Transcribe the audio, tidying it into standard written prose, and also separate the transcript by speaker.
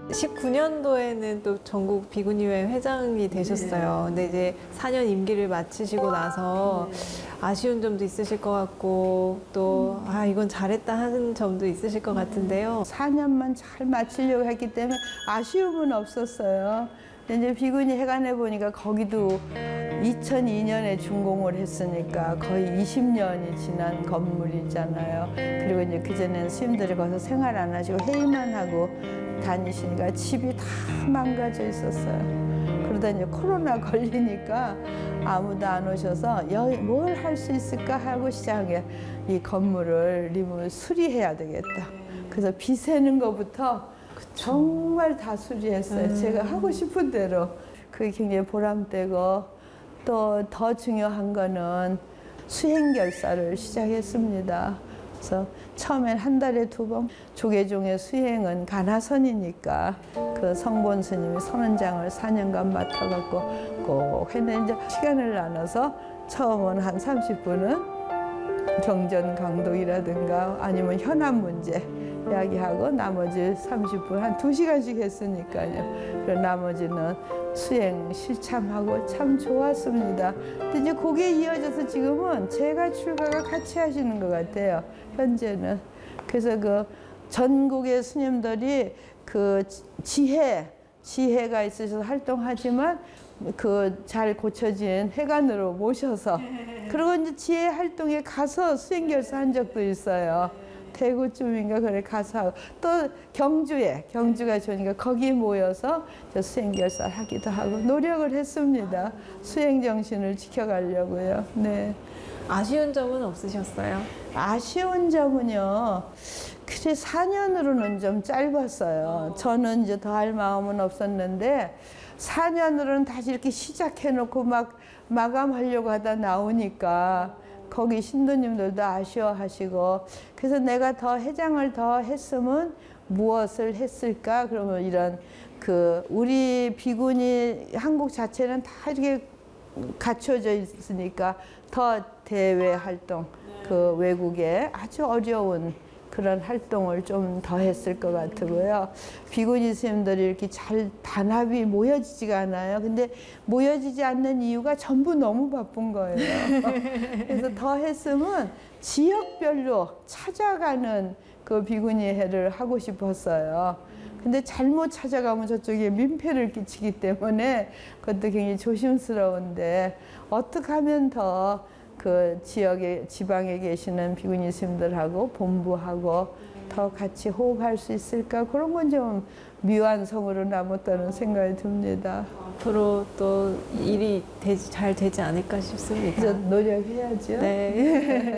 Speaker 1: 19년도에는 또 전국 비구니회 회장이 되셨어요. 근데 이제 4년 임기를 마치시고 나서 아쉬운 점도 있으실 것 같고 또 이건 잘했다 하는 점도 있으실 것 같은데요.
Speaker 2: 4년만 잘 마치려고 했기 때문에 아쉬움은 없었어요. 이제 비구니 회관에 보니까 거기도 2002년에 준공을 했으니까 거의 20년이 지난 건물이잖아요. 그리고 이제 그전에는 스님들이 거기서 생활 안 하시고 회의만 하고 다니시니까 집이 다 망가져 있었어요. 그러다 이제 코로나 걸리니까 아무도 안 오셔서 뭘 할 수 있을까 하고 시작해 이 건물을 수리해야 되겠다. 그래서 비 새는 것부터 정말 다 수리했어요. 제가 하고 싶은 대로. 그게 굉장히 보람되고 또 더 중요한 거는 수행결사를 시작했습니다. 그래서 처음엔 한 달에 2번 조계종의 수행은 가나선이니까 그 성본 스님이 선원장을 4년간 맡아갖고 꼭 했는데 이제 시간을 나눠서 처음은 한 30분은 경전 강독이라든가 아니면 현안 문제 이야기하고 나머지 30분 한 2시간씩 했으니까요. 그리고 나머지는 수행 실참하고 참 좋았습니다. 근데 이제 그게 이어져서 지금은 제가 출가가 같이 하시는 것 같아요. 현재는. 그래서 그 전국의 스님들이 그 지혜가 있으셔서 활동하지만 그 잘 고쳐진 회관으로 모셔서 그리고 이제 지혜 활동에 가서 수행결사 한 적도 있어요. 대구쯤인가 그래 가서 하고 또 경주가 좋으니까 거기 모여서 저 수행결사 하기도 하고 노력을 했습니다. 수행 정신을 지켜가려고요. 네.
Speaker 1: 아쉬운 점은 없으셨어요?
Speaker 2: 아쉬운 점은요. 그래 4년으로는 좀 짧았어요. 저는 이제 더 할 마음은 없었는데 4년으로는 다시 이렇게 시작해놓고 막 마감하려고 하다 나오니까 거기 신도님들도 아쉬워하시고 그래서 내가 더 회장을 더 했으면 무엇을 했을까? 그러면 이런 그 우리 비구니 한국 자체는 다 이렇게 갖춰져 있으니까 더 대외 활동, 그 외국에 아주 어려운 그런 활동을 좀 더 했을 것 같고요. 비구니 스님들이 이렇게 잘 단합이 모여지지가 않아요. 근데 모여지지 않는 이유가 전부 너무 바쁜 거예요. 그래서 더 했으면 지역별로 찾아가는 그 비구니회를 하고 싶었어요. 근데 잘못 찾아가면 저쪽에 민폐를 끼치기 때문에 그것도 굉장히 조심스러운데 어떻게 하면 더 그 지방에 계시는 비구니 스님들하고 본부하고 더 같이 호흡할 수 있을까? 그런 건 좀 미완성으로 남았다는 생각이 듭니다.
Speaker 1: 앞으로 또 일이 잘 되지 않을까 싶습니다.
Speaker 2: 노력해야죠.
Speaker 1: 네.